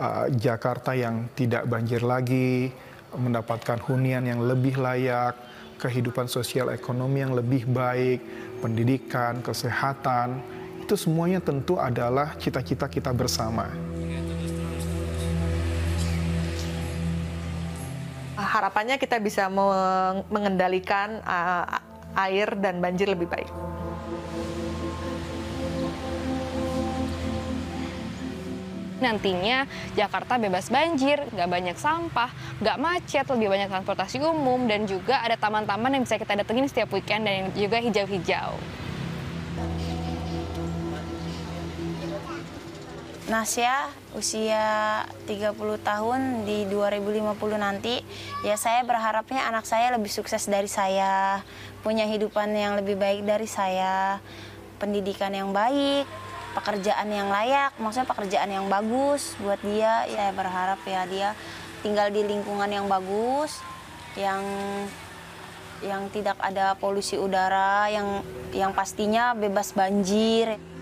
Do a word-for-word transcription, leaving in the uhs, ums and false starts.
uh, Jakarta yang tidak banjir lagi, mendapatkan hunian yang lebih layak, kehidupan sosial ekonomi yang lebih baik, pendidikan, kesehatan, itu semuanya tentu adalah cita-cita kita bersama. Harapannya kita bisa mengendalikan uh, air dan banjir lebih baik. Nantinya Jakarta bebas banjir, nggak banyak sampah, nggak macet, lebih banyak transportasi umum, dan juga ada taman-taman yang bisa kita datengin setiap weekend dan yang juga hijau-hijau. Nasya usia tiga puluh tahun di dua ribu lima puluh nanti, ya saya berharapnya anak saya lebih sukses dari saya, punya hidupan yang lebih baik dari saya, pendidikan yang baik, pekerjaan yang layak, maksudnya pekerjaan yang bagus buat dia. Ya berharap ya dia tinggal di lingkungan yang bagus, yang yang tidak ada polusi udara, yang yang pastinya bebas banjir.